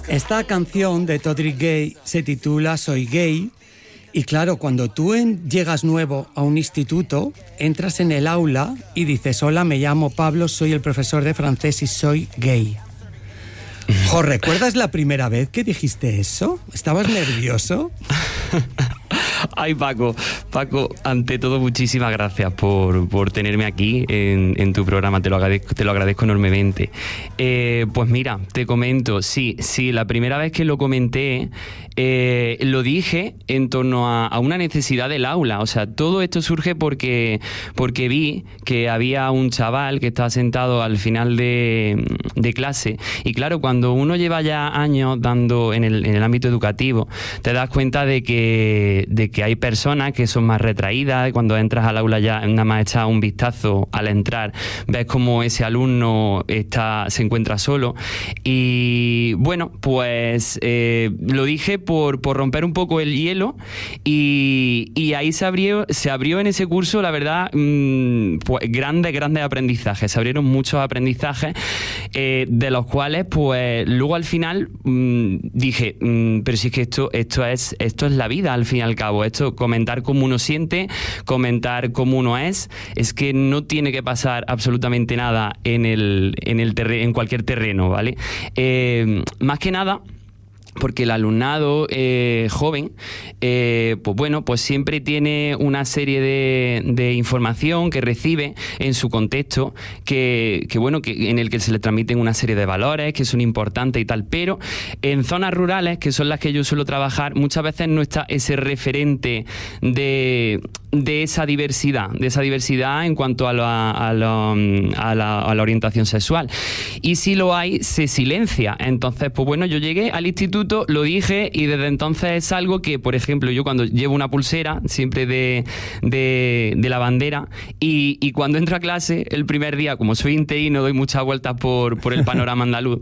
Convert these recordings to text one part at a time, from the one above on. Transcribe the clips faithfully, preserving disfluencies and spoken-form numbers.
Esta canción de Todrick Gay se titula Soy Gay. Y claro, cuando tú en, llegas nuevo a un instituto, entras en el aula y dices: hola, me llamo Pablo, soy el profesor de francés y soy gay. Jo, ¿recuerdas la primera vez que dijiste eso? ¿Estabas nervioso? Ay, Paco, Paco, ante todo, muchísimas gracias por, por tenerme aquí en, en tu programa, te lo agradezco, te lo agradezco enormemente. Eh, pues mira, te comento, sí, sí, la primera vez que lo comenté, eh, lo dije en torno a, a una necesidad del aula. O sea, todo esto surge porque, porque vi que había un chaval que estaba sentado al final de, de clase, y claro, cuando uno lleva ya años dando en el, en el ámbito educativo, te das cuenta de que, de que hay personas que son más retraídas. Cuando entras al aula ya nada más echas un vistazo al entrar, ves como ese alumno está, se encuentra solo. Y bueno, pues eh, lo dije por, por romper un poco el hielo, y, y ahí se abrió, se abrió en ese curso, la verdad, mmm, pues grandes, grandes aprendizajes. Se abrieron muchos aprendizajes, eh, de los cuales pues luego al final mmm, dije, mmm, pero si es que esto, esto, es, esto es la vida al fin y al cabo. Esto, comentar cómo uno siente, comentar cómo uno es, es que no tiene que pasar absolutamente nada en el, en el terre- en cualquier terreno, ¿vale? Eh, más que nada porque el alumnado eh, joven, eh, pues bueno, pues siempre tiene una serie de, de información que recibe en su contexto, que, que bueno, que en el que se le transmiten una serie de valores que son importantes y tal, pero en zonas rurales, que son las que yo suelo trabajar, muchas veces no está ese referente de, de esa diversidad, de esa diversidad en cuanto a la, a la, a la, a la orientación sexual. Y si lo hay, se silencia. Entonces, pues bueno, yo llegué al instituto, lo dije, y desde entonces es algo que, por ejemplo, yo cuando llevo una pulsera siempre de, de, de la bandera, y, y cuando entro a clase el primer día, como soy interino, doy muchas vueltas por, por el panorama andaluz,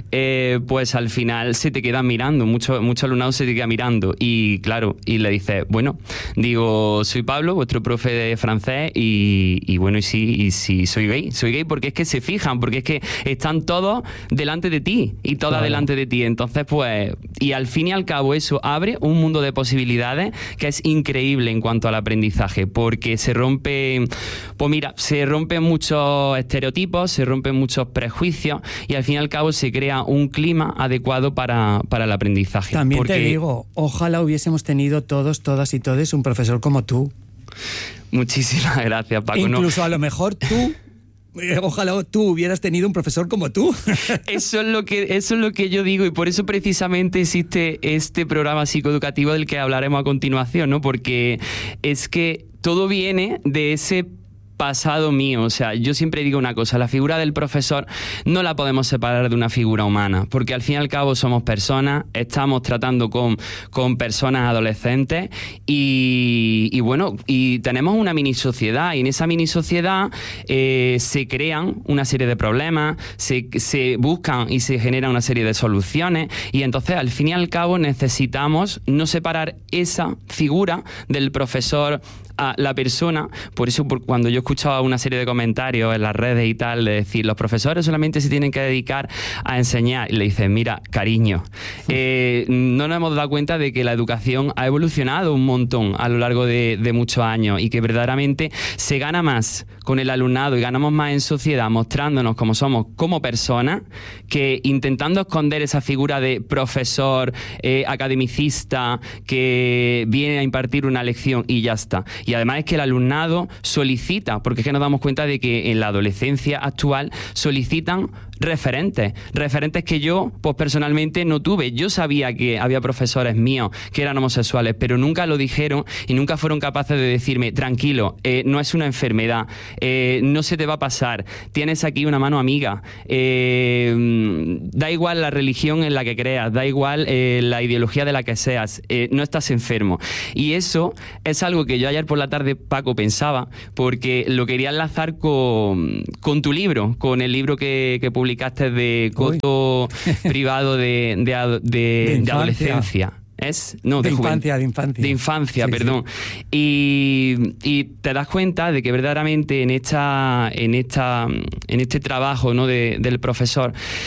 eh, pues al final se te quedan mirando, mucho, mucho alumnado se te queda mirando, y claro, y le dices, bueno, digo, soy Pablo, vuestro profe de francés, y, y bueno, y sí, y sí, soy gay, soy gay porque es que se fijan, porque es que están todos delante de ti, y todas claro. delante de ti. Entonces, pues, y al fin y al cabo eso abre un mundo de posibilidades que es increíble en cuanto al aprendizaje, porque se rompe, pues mira, se rompen muchos estereotipos, se rompen muchos prejuicios, y al fin y al cabo se crea un clima adecuado para, para el aprendizaje. También porque... te digo, ojalá hubiésemos tenido todos, todas y todes un profesor como tú. Muchísimas gracias, Paco. Incluso no. a lo mejor tú... Ojalá tú hubieras tenido un profesor como tú. Eso es lo que, eso es lo que yo digo, y por eso precisamente existe este programa psicoeducativo del que hablaremos a continuación, ¿no? Porque es que todo viene de ese pasado mío. O sea, yo siempre digo una cosa: la figura del profesor no la podemos separar de una figura humana, porque al fin y al cabo somos personas, estamos tratando con, con personas adolescentes, y, y bueno, y tenemos una mini sociedad, y en esa mini sociedad eh, se crean una serie de problemas, se, se buscan y se generan una serie de soluciones, y entonces al fin y al cabo necesitamos no separar esa figura del profesor a la persona. Por eso, por cuando yo escuchaba una serie de comentarios en las redes y tal, de decir, los profesores solamente se tienen que dedicar a enseñar, y le dices, mira, cariño, eh, no nos hemos dado cuenta de que la educación ha evolucionado un montón a lo largo de, de muchos años, y que verdaderamente se gana más con el alumnado y ganamos más en sociedad mostrándonos como somos como personas, que intentando esconder esa figura de profesor eh, academicista que viene a impartir una lección y ya está. Y además es que el alumnado solicita, porque es que nos damos cuenta de que en la adolescencia actual solicitan referentes, referentes que yo, pues personalmente no tuve. Yo sabía que había profesores míos que eran homosexuales, pero nunca lo dijeron y nunca fueron capaces de decirme, tranquilo, eh, no es una enfermedad, eh, no se te va a pasar, tienes aquí una mano amiga, eh, da igual la religión en la que creas, da igual eh, la ideología de la que seas, eh, no estás enfermo. Y eso es algo que yo ayer por la tarde, Paco, pensaba, porque lo quería enlazar con, con tu libro, con el libro que, que publicaste de coto privado de, de, de, de, de adolescencia. ¿Es? No, de, de infancia, de infancia. De infancia, sí, perdón. Sí. Y, y te das cuenta de que verdaderamente en esta, en esta, en este trabajo, ¿no?, de, del profesor,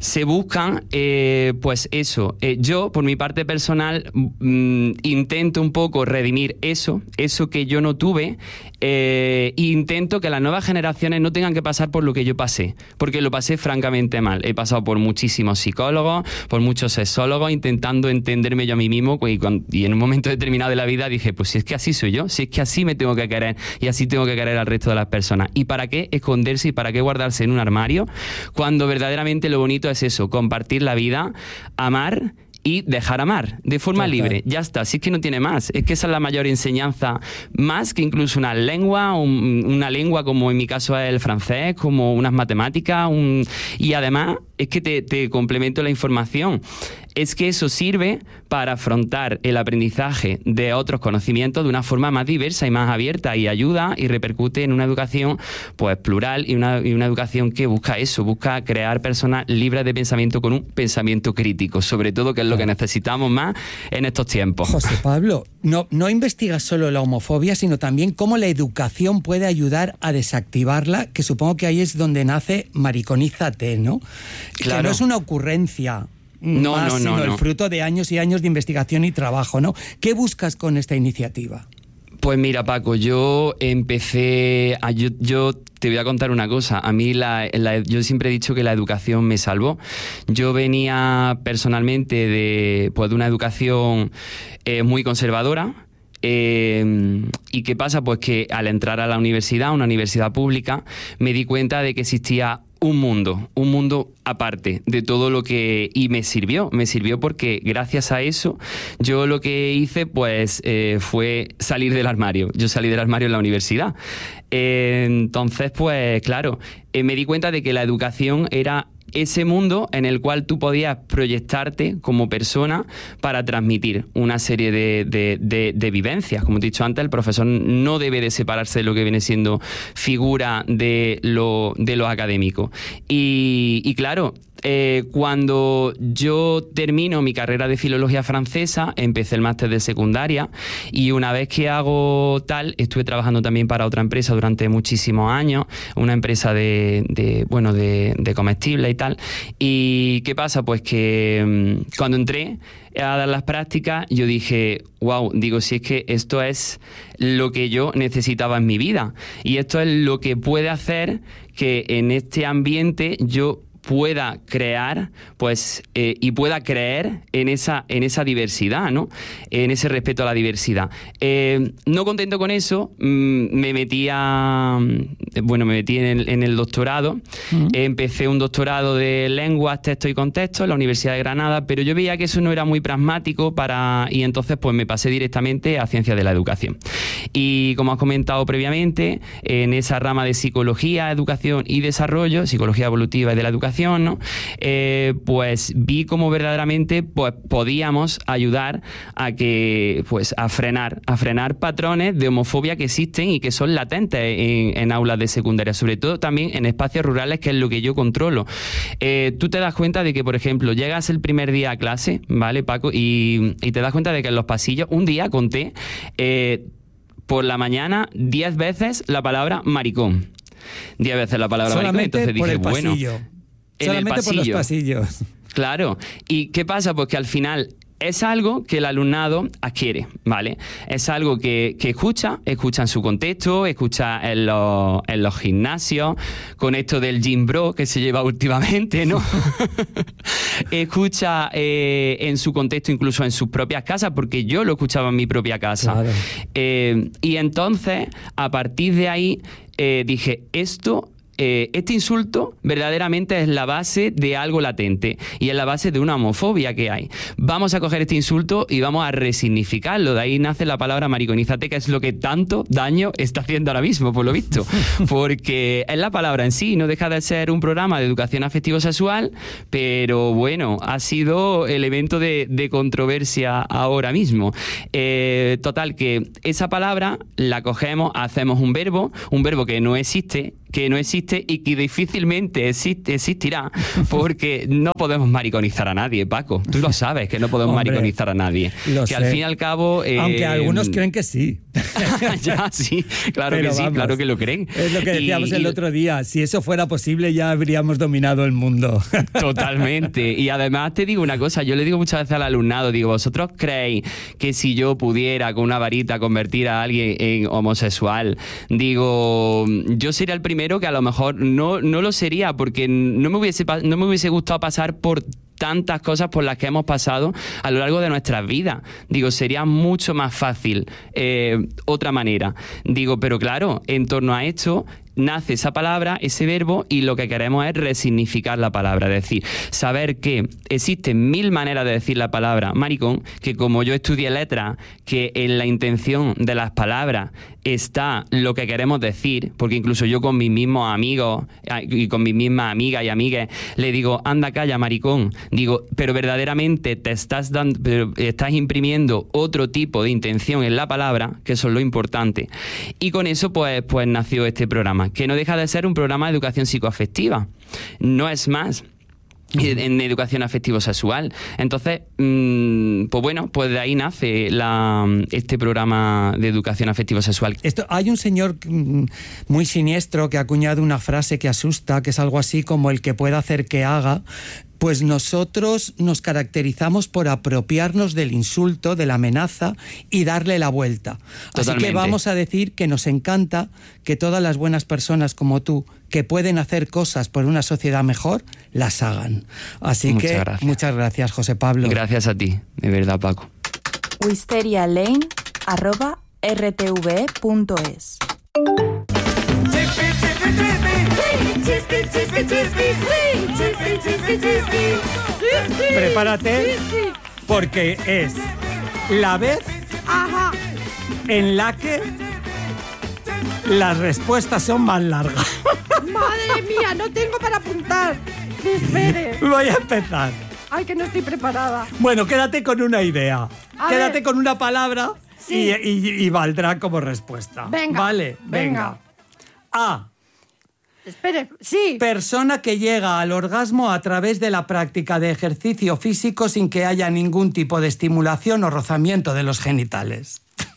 se buscan, eh, pues eso. Eh, yo, por mi parte personal, mm, intento un poco redimir eso, eso que yo no tuve, eh, e intento que las nuevas generaciones no tengan que pasar por lo que yo pasé, porque lo pasé francamente mal. He pasado por muchísimos psicólogos, por muchos sexólogos, intentando entenderme yo a mí mismo, y, cuando, y en un momento determinado de la vida dije, pues si es que así soy yo, si es que así me tengo que querer, y así tengo que querer al resto de las personas. ¿Y para qué esconderse y para qué guardarse en un armario cuando verdaderamente lo bonito es eso, compartir la vida, amar y dejar amar de forma Total. libre? Ya está, si es que no tiene más. Es que esa es la mayor enseñanza, más que incluso una lengua, un, una lengua como en mi caso es el francés, como unas matemáticas, un, y además es que te, te complemento la información. Es que eso sirve para afrontar el aprendizaje de otros conocimientos de una forma más diversa y más abierta, y ayuda y repercute en una educación pues plural y una, y una educación que busca eso, busca crear personas libres de pensamiento con un pensamiento crítico, sobre todo, que es lo que necesitamos más en estos tiempos. José Pablo, no, no investigas solo la homofobia, sino también cómo la educación puede ayudar a desactivarla, que supongo que ahí es donde nace Mariconízate, ¿no? Claro. Que no es una ocurrencia. No, más, no, no, sino no. el fruto de años y años de investigación y trabajo, ¿no? ¿Qué buscas con esta iniciativa? Pues mira, Paco, yo empecé... A, yo, yo te voy a contar una cosa. A mí la, la, yo siempre he dicho que la educación me salvó. Yo venía personalmente de, pues, de una educación eh, muy conservadora. Eh, ¿Y qué pasa? Pues que al entrar a la universidad, una universidad pública, me di cuenta de que existía un mundo, un mundo aparte de todo lo que... Y me sirvió, me sirvió porque gracias a eso yo lo que hice pues eh, fue salir del armario. Yo salí del armario en la universidad. Eh, entonces, pues claro, eh, me di cuenta de que la educación era ese mundo en el cual tú podías proyectarte como persona para transmitir una serie de, de, de, de vivencias. Como te he dicho antes, el profesor no debe de separarse de lo que viene siendo figura de lo, de lo académico. Y, y claro, eh, cuando yo termino mi carrera de filología francesa, empecé el máster de secundaria, y una vez que hago tal, estuve trabajando también para otra empresa durante muchísimos años, una empresa de, de bueno, de, de comestibles y tal. ¿Y qué pasa? Pues que mmm, cuando entré a dar las prácticas, yo dije, wow, digo, si es que esto es lo que yo necesitaba en mi vida, y esto es lo que puede hacer que en este ambiente yo pueda crear, pues, eh, y pueda creer en esa, en esa diversidad, ¿no? En ese respeto a la diversidad. Eh, no contento con eso, mmm, me metí a, bueno, me metí en el, en el doctorado. Uh-huh. Empecé un doctorado de lenguas, texto y contexto en la Universidad de Granada, pero yo veía que eso no era muy pragmático para, y entonces pues me pasé directamente a ciencias de la educación. Y como has comentado previamente, en esa rama de psicología, educación y desarrollo, psicología evolutiva y de la educación, ¿no? Eh, pues vi cómo verdaderamente pues, podíamos ayudar a que pues a frenar a frenar patrones de homofobia que existen y que son latentes en, en aulas de secundaria, sobre todo también en espacios rurales, que es lo que yo controlo. Eh, tú te das cuenta de que, por ejemplo, llegas el primer día a clase, ¿vale, Paco? Y, y te das cuenta de que en los pasillos, un día conté eh, por la mañana diez veces la palabra maricón. Diez veces la palabra Solamente maricón. Entonces por dije, el pasillo. bueno... En Solamente el pasillo. Por los pasillos. Claro. ¿Y qué pasa? Pues que al final es algo que el alumnado adquiere, ¿vale? Es algo que, que escucha, escucha en su contexto, escucha en los, en los gimnasios, con esto del gym bro que se lleva últimamente, ¿no? Escucha eh, en su contexto, incluso en sus propias casas, porque yo lo escuchaba en mi propia casa. Claro. Eh, y entonces, a partir de ahí, eh, dije, esto... Eh, este insulto verdaderamente es la base de algo latente y es la base de una homofobia que hay. Vamos a coger este insulto y vamos a resignificarlo. De ahí nace la palabra mariconízate, que es lo que tanto daño está haciendo ahora mismo, por lo visto. Porque es la palabra en sí, no deja de ser un programa de educación afectivo-sexual, pero bueno, ha sido elemento de, de controversia ahora mismo. Eh, total, que esa palabra la cogemos, hacemos un verbo, un verbo que no existe, que no existe y que difícilmente existe, existirá, porque no podemos mariconizar a nadie, Paco. Tú lo sabes, que no podemos Hombre, mariconizar a nadie. Que sé. Al fin y al cabo... Eh, Aunque algunos creen que sí. Ya, sí, claro Pero que sí, vamos, claro que lo creen. Es lo que decíamos Y- el y- otro día. Si eso fuera posible, ya habríamos dominado el mundo. Totalmente. Y además te digo una cosa, yo le digo muchas veces al alumnado, digo, ¿vosotros creéis que si yo pudiera con una varita convertir a alguien en homosexual, digo, yo sería el primero que a lo mejor no, no lo sería, porque no me hubiese, pa- no me hubiese gustado pasar por tantas cosas por las que hemos pasado a lo largo de nuestras vidas. Digo, sería mucho más fácil eh, otra manera. Digo, pero claro, en torno a esto nace esa palabra, ese verbo, y lo que queremos es resignificar la palabra. Es decir, saber que existen mil maneras de decir la palabra maricón, que como yo estudié letras, que en la intención de las palabras está lo que queremos decir, porque incluso yo con mis mismos amigos y con mis mismas amigas y amigues le digo, anda, calla, maricón. Digo, pero verdaderamente te estás dando, pero estás imprimiendo otro tipo de intención en la palabra, que eso es lo importante. Y con eso pues, pues nació este programa, que no deja de ser un programa de educación psicoafectiva. No es más. En educación afectivo-sexual. Entonces, mmm, pues bueno, pues de ahí nace la, este programa de educación afectivo-sexual. Esto, hay un señor mm, muy siniestro que ha acuñado una frase que asusta, que es algo así como el que pueda hacer que haga. Pues nosotros nos caracterizamos por apropiarnos del insulto, de la amenaza y darle la vuelta. Así Totalmente. que vamos a decir que nos encanta que todas las buenas personas como tú, que pueden hacer cosas por una sociedad mejor, las hagan. Así Muchas que gracias. muchas gracias, José Pablo. Gracias a ti, de verdad, Paco. wisterialane arroba r t v e punto es. Prepárate, porque es la vez Ajá. en la que las respuestas son más largas. Madre mía, no tengo para apuntar. Espere. Voy a empezar. Ay, que no estoy preparada. Bueno, quédate con una idea. A quédate ver. con una palabra Sí. y, y- y valdrá como respuesta. Venga. Vale, Venga. venga. A. Espere, sí. Persona que llega al orgasmo a través de la práctica de ejercicio físico sin que haya ningún tipo de estimulación o rozamiento de los genitales.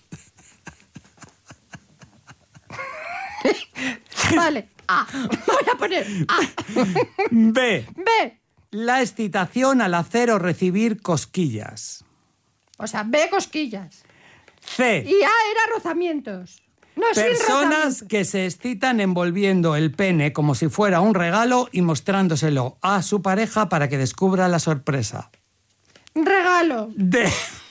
Vale. A. Voy a poner A. B. B. La excitación al hacer o recibir cosquillas. O sea, B, cosquillas. C. Y A era rozamientos. No, sin Personas rozamientos. que se excitan envolviendo el pene como si fuera un regalo y mostrándoselo a su pareja para que descubra la sorpresa. Regalo. D.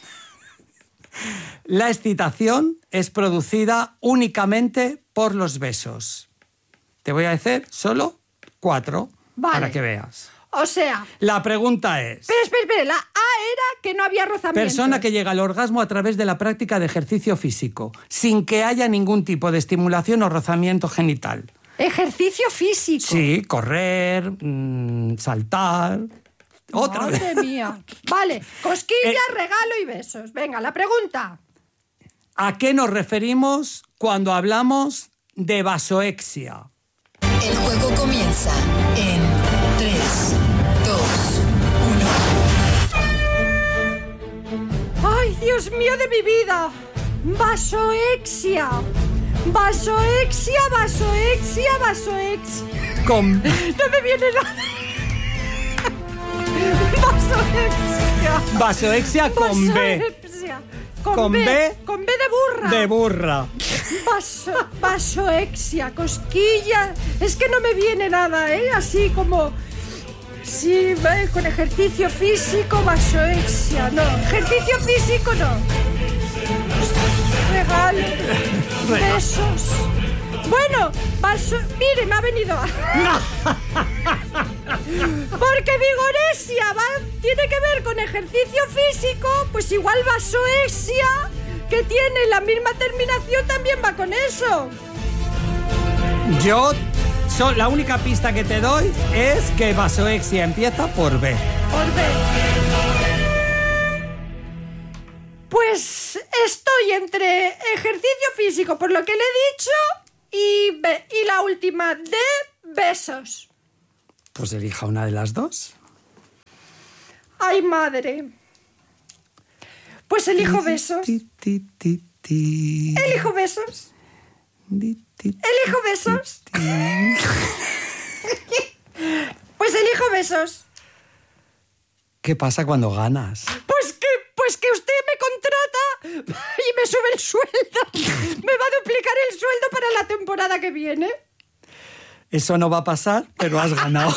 La excitación es producida únicamente por los besos. Te voy a decir solo cuatro Vale. para que veas. O sea, La pregunta es... espera, espera, espera. La A era que no había rozamientos. Persona que llega al orgasmo a través de la práctica de ejercicio físico, sin que haya ningún tipo de estimulación o rozamiento genital. Ejercicio físico. Sí, correr, mm, saltar... Otra vez. Madre mía. Vale, cosquillas, Eh. regalo y besos. Venga, la pregunta. ¿A qué nos referimos cuando hablamos de vasoexia? El juego comienza en tres, dos, uno. ¡Ay, Dios mío de mi vida! Vasoexia. Vasoexia, vasoexia, vasoexia. Con... No me viene nada. Vasoexia. Vasoexia con B. Vasoexia. Con, Con B. B. Con B de burra. De burra. Vaso, vasoexia, cosquilla. Es que no me viene nada, ¿eh? Así como... Sí, ve, con ejercicio físico, vasoexia. No, ejercicio físico no. Regalo. Besos. Bueno, vaso... Mire, me ha venido... Porque vigoresia va, tiene que ver con ejercicio físico, pues igual vasoexia, que tiene la misma terminación, también va con eso. Yo, so- la única pista que te doy es que vasoexia empieza por B. Por ver. Pues estoy entre ejercicio físico, por lo que le he dicho, y, be- y la última, de besos. Pues elija una de las dos. Ay, madre. Pues elijo besos. Ti, ti, ti, ti. Elijo besos. Di, ti, ti, Elijo besos. ti. Pues elijo besos. ¿Qué pasa cuando ganas? Pues que, pues que usted me contrata y me sube el sueldo. Me va a duplicar el sueldo para la temporada que viene. Eso no va a pasar, pero has ganado.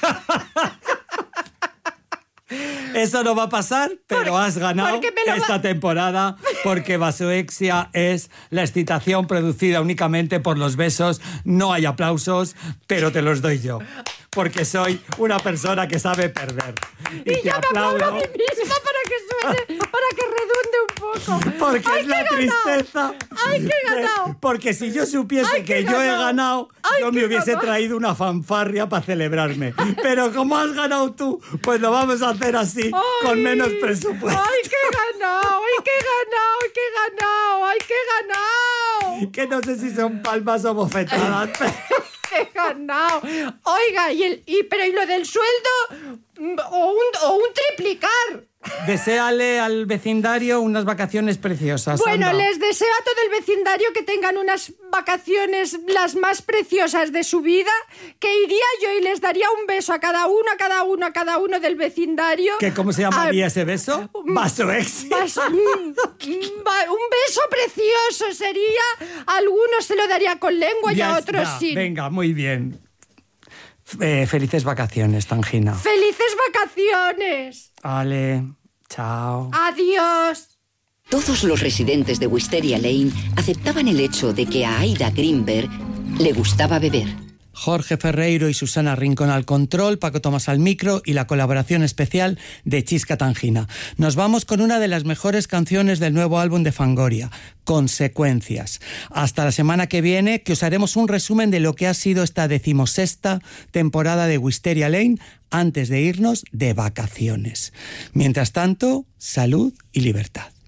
Eso no va a pasar, pero Por- has ganado porque me lo esta va- temporada, porque vasoexia es la excitación producida únicamente por los besos. No hay aplausos, pero te los doy yo, porque soy una persona que sabe perder. Y, Y te ya me aplaudo aplaudo a mí misma para que suene, para que redunde un poco. porque ¡Ay, es la qué he ganado! tristeza. ¡Ay, que he ganado! Porque si yo supiese ¡Ay, que qué yo he ganado! ganado, ¡Ay, yo me qué hubiese ganado! traído una fanfarria para celebrarme. Pero como has ganado tú, pues lo vamos a hacer así, con Ay, menos presupuesto. ¡Ay, que he ganado! ¡Ay, que he ganado! ¡Ay, que he ganado! ¡Ay, que he ganado! Que no sé si son palmas o bofetadas. pero- ¡He ganado! Oiga, y el, y, pero ¿y lo del sueldo? Mm, O un, o un triplicar. Deséale al vecindario unas vacaciones preciosas. Bueno, anda. les deseo a todo el vecindario que tengan unas vacaciones las más preciosas de su vida, que iría yo y les daría un beso a cada uno, a cada uno, a cada uno del vecindario. ¿Qué, ¿Cómo se llamaría Ah, ese beso? Vasoexia. Vas- mm, mm, va- un beso precioso sería. A algunos se lo daría con lengua y Ya a otros está. sin. Venga, muy bien. Eh, felices vacaciones, Tangina. ¡Felices vacaciones! Ale, chao. ¡Adiós! Todos los residentes de Wisteria Lane aceptaban el hecho de que a Aida Greenberg le gustaba beber. Jorge Ferreiro y Susana Rincón al control, Paco Tomás al micro y la colaboración especial de Chisca Tangina. Nos vamos con una de las mejores canciones del nuevo álbum de Fangoria, Consecuencias. Hasta la semana que viene, que os haremos un resumen de lo que ha sido esta decimosexta temporada de Wisteria Lane antes de irnos de vacaciones. Mientras tanto, salud y libertad.